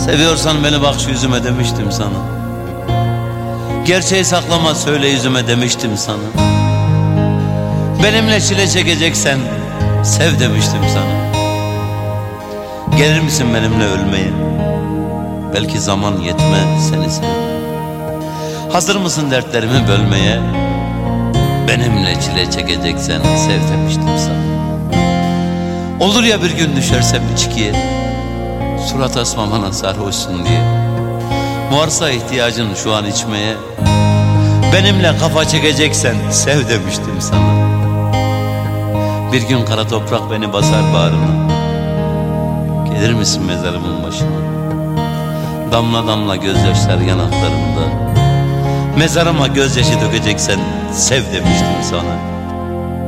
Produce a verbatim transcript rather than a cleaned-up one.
Seviyorsan beni bak şu yüzüme demiştim sana. Gerçeği saklama söyle yüzüme demiştim sana. Benimle çile çekeceksen sev demiştim sana. Gelir misin benimle ölmeye? Belki zaman yetmez seni sev. Hazır mısın dertlerimi bölmeye? Benimle çile çekeceksen sev demiştim sana. Olur ya bir gün düşersem içkiye, surat asmamana sarhoşsun diye. Varsa ihtiyacın şu an içmeye, benimle kafa çekeceksen sev demiştim sana. Bir gün kara toprak beni basar bağrına. Gelir misin mezarımın başına? Damla damla gözyaşlar yanaklarımda. Mezarıma gözyaşı dökeceksen sev demiştim sana.